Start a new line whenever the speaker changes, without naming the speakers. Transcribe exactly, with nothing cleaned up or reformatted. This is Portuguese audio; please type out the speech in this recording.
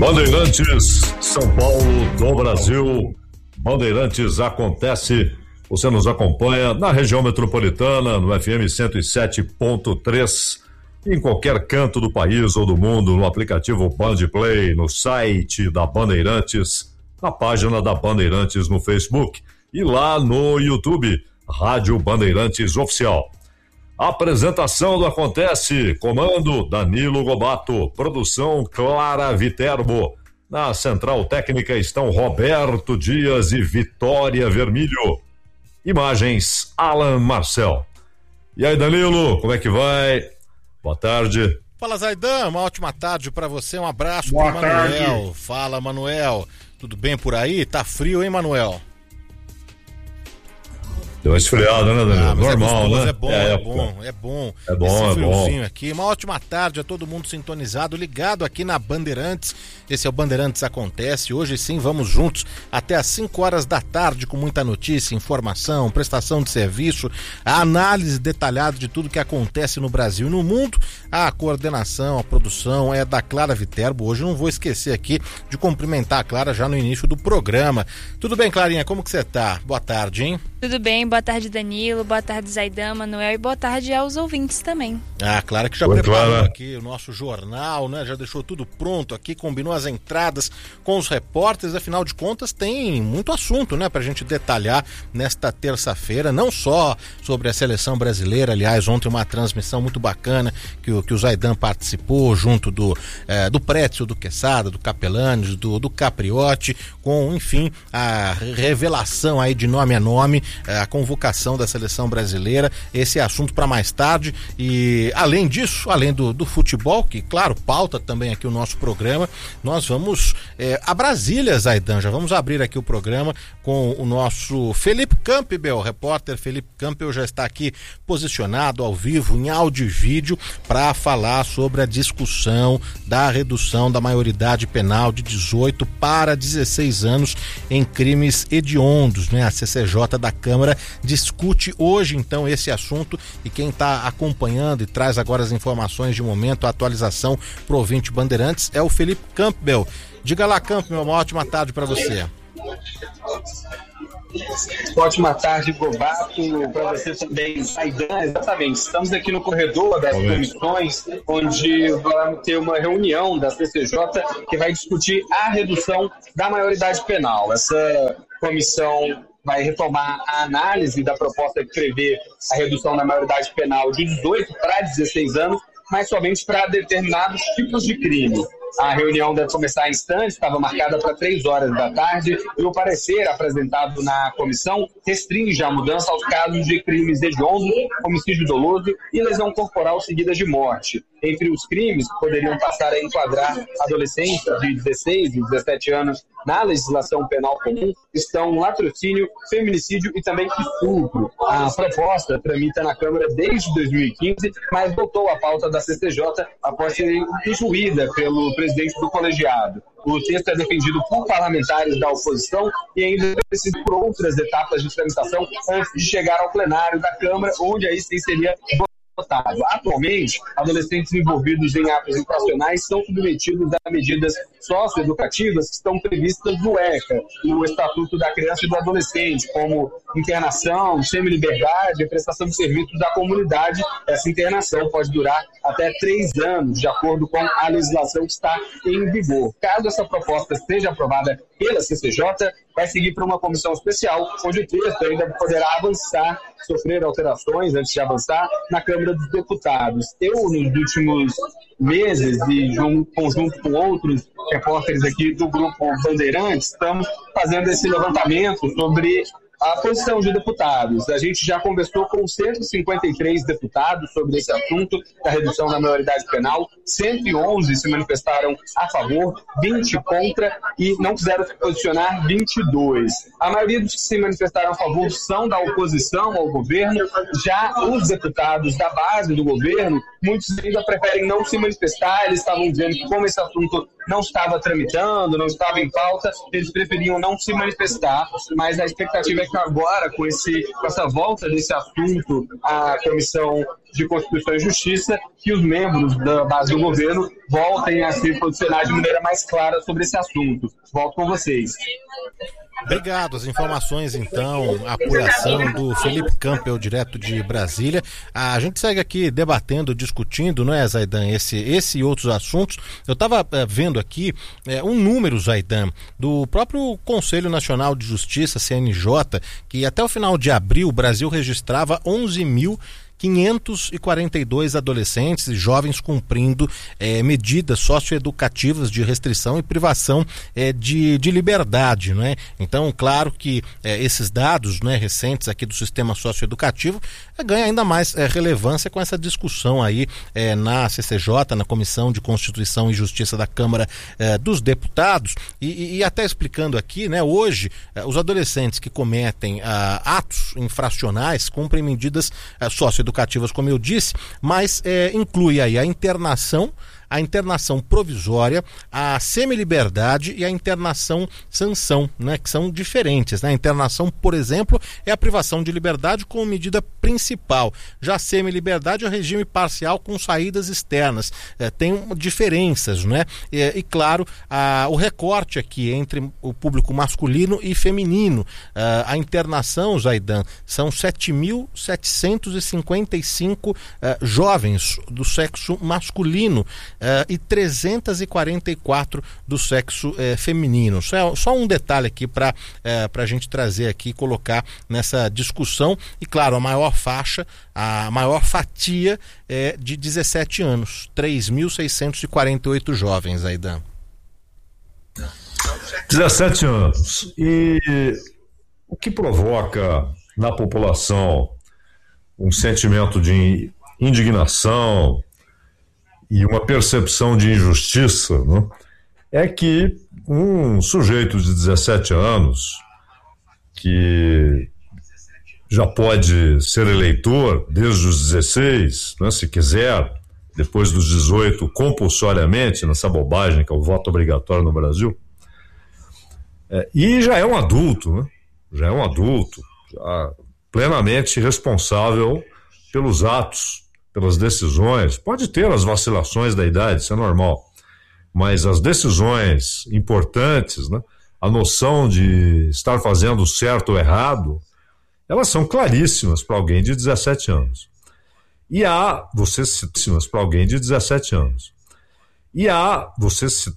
Bandeirantes, São Paulo do Brasil. Bandeirantes acontece. Você nos acompanha na região metropolitana, no F M cento e sete ponto três, em qualquer canto do país ou do mundo, no aplicativo Bandplay, no site da Bandeirantes, na página da Bandeirantes no Facebook e lá no YouTube, Rádio Bandeirantes Oficial. Apresentação do Acontece, comando Danilo Gobato, produção Clara Viterbo. Na central técnica estão Roberto Dias e Vitória Vermilho. Imagens Alan Marcel. E aí, Danilo, como é que vai? Boa tarde.
Fala, Zaidan, uma ótima tarde pra você, um abraço
Boa
pro Manuel.
Tarde.
Fala, Manuel, tudo bem por aí? Tá frio, hein, Manuel?
Deu uma esfriada, né, Danilo?
Ah,
normal,
é gostoso,
né?
É bom, é, é bom, é bom.
É bom,
Esse
é
friozinho
bom.
aqui. Uma ótima tarde a todo mundo sintonizado, ligado aqui na Bandeirantes. Esse é o Bandeirantes Acontece. Hoje sim, vamos juntos até às cinco horas da tarde com muita notícia, informação, prestação de serviço, a análise detalhada de tudo que acontece no Brasil e no mundo. A coordenação, a produção é da Clara Viterbo. Hoje eu não vou esquecer aqui de cumprimentar a Clara já no início do programa. Tudo bem, Clarinha? Como que você tá? Boa tarde, hein?
Tudo bem, boa tarde, Danilo, boa tarde, Zaidan, Manuel, e boa tarde aos ouvintes também.
Ah, Clara que já
Oi,
preparou
Clara.
aqui o nosso jornal, né? Já deixou tudo pronto aqui, combinou as entradas com os repórteres, afinal de contas tem muito assunto, né? Pra gente detalhar nesta terça-feira, não só sobre a seleção brasileira, aliás, ontem uma transmissão muito bacana que o, que o Zaidan participou junto do, eh, do Prétio, do Quesada, do Capelanes, do, do Capriotti, com, enfim, a revelação aí de nome a nome, a convocação da seleção brasileira. Esse é assunto para mais tarde. E além disso, além do, do futebol, que claro, pauta também aqui o nosso programa, nós vamos é, a Brasília, Zaidan. Já vamos abrir aqui o programa com o nosso Felipe Campbell, repórter Felipe Campbell já está aqui posicionado ao vivo, em áudio e vídeo, para falar sobre a discussão da redução da maioridade penal de dezoito para dezesseis anos em crimes hediondos, né? A C C J da Câmara discute hoje então esse assunto, e quem está acompanhando e traz agora as informações de momento, a atualização pro ouvinte Bandeirantes, é o Felipe Campbell. Diga lá, Campbell, uma ótima tarde para você.
Ótima tarde, Gobato, para você também, Zaidan. Exatamente, estamos aqui no corredor das comissões, onde vamos ter uma reunião da C C J que vai discutir a redução da maioridade penal. Essa comissão vai retomar a análise da proposta que prevê a redução da maioridade penal de dezoito para dezesseis anos, mas somente para determinados tipos de crime. A reunião deve começar em instantes, estava marcada para três horas da tarde, e o parecer apresentado na comissão restringe a mudança aos casos de crimes hediondos, homicídio doloso e lesão corporal seguidas de morte. Entre os crimes que poderiam passar a enquadrar adolescentes de dezesseis e dezessete anos na legislação penal comum estão latrocínio, feminicídio e também estupro. A proposta tramita na Câmara desde dois mil e quinze, mas voltou à pauta da C C J após ser instruída pelo presidente do colegiado. O texto é defendido por parlamentares da oposição e ainda precisa por outras etapas de tramitação antes de chegar ao plenário da Câmara, onde aí sim seria votado. Atualmente, adolescentes envolvidos em atos infracionais são submetidos a medidas socioeducativas que estão previstas no ECA, no Estatuto da Criança e do Adolescente, como internação, semi-liberdade e prestação de serviços da comunidade. Essa internação pode durar até três anos, de acordo com a legislação que está em vigor. Caso essa proposta seja aprovada pela C C J, vai seguir para uma comissão especial, onde o texto ainda poderá avançar, sofrer alterações antes de avançar na Câmara dos Deputados. Eu, nos últimos meses, e junto, conjunto com outros repórteres aqui do Grupo Bandeirantes, estamos fazendo esse levantamento sobre a posição de deputados. A gente já conversou com cento e cinquenta e três deputados sobre esse assunto da redução da maioridade penal. cento e onze se manifestaram a favor, vinte contra e não quiseram se posicionar vinte e dois. A maioria dos que se manifestaram a favor são da oposição ao governo. Já os deputados da base do governo, muitos ainda preferem não se manifestar. Eles estavam dizendo que, como esse assunto não estava tramitando, não estava em pauta, eles preferiam não se manifestar, mas a expectativa é que agora, com, esse, com essa volta desse assunto à Comissão de Constituição e Justiça, que os membros da base do governo voltem a se posicionar de maneira mais clara sobre esse assunto. Volto com vocês.
Obrigado. As informações, então, a apuração do Felipe Campbell, direto de Brasília. A gente segue aqui debatendo, discutindo, não é, Zaidan, esse, esse e outros assuntos. Eu estava é, vendo aqui é, um número, Zaidan, do próprio Conselho Nacional de Justiça, C N J, que até o final de abril o Brasil registrava onze mil quinhentos e quarenta e dois adolescentes e jovens cumprindo eh, medidas socioeducativas de restrição e privação eh, de, de liberdade, não é? Então, claro que eh, esses dados, né, recentes aqui do sistema socioeducativo eh, ganham ainda mais eh, relevância com essa discussão aí eh, na C C J, na Comissão de Constituição e Justiça da Câmara eh, dos Deputados, e, e até explicando aqui, né, hoje eh, os adolescentes que cometem ah, atos infracionais cumprem medidas ah, socioeducativas educativas, como eu disse, mas é, inclui aí a internação, a internação provisória, a semiliberdade e a internação sanção, né, que são diferentes, né? A internação, por exemplo, é a privação de liberdade como medida principal. Já a semiliberdade é o regime parcial com saídas externas. É, tem diferenças, né? E, e claro, a, o recorte aqui entre o público masculino e feminino. A, a internação, Zaidan, são sete mil setecentos e cinquenta e cinco uh, jovens do sexo masculino, Uh, e trezentos e quarenta e quatro do sexo uh, feminino. Só, só um detalhe aqui para uh, para a gente trazer aqui e colocar nessa discussão. E claro, a maior faixa, a maior fatia é de dezessete anos, três mil seiscentos e quarenta e oito jovens, Aidan.
dezessete anos. E o que provoca na população um sentimento de indignação e uma percepção de injustiça, né, é que um sujeito de dezessete anos, que já pode ser eleitor desde os dezesseis, né, se quiser, depois dos dezoito, compulsoriamente, nessa bobagem que é o voto obrigatório no Brasil, é, e já é um adulto, né, já é um adulto, já plenamente responsável pelos atos, pelas decisões. Pode ter as vacilações da idade, isso é normal, mas as decisões importantes, né, a noção de estar fazendo certo ou errado, elas são claríssimas para alguém de dezessete anos. E há, você citou, para alguém de dezessete anos. E há, você citou,